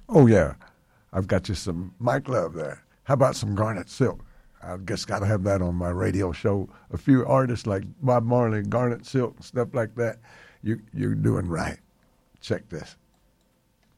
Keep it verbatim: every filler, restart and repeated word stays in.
Oh, yeah. I've got you some Mike Love there. How about some Garnet Silk? I guess got to have that on my radio show. A few artists like Bob Marley, Garnet Silk, stuff like that. You, you're doing right. Check this.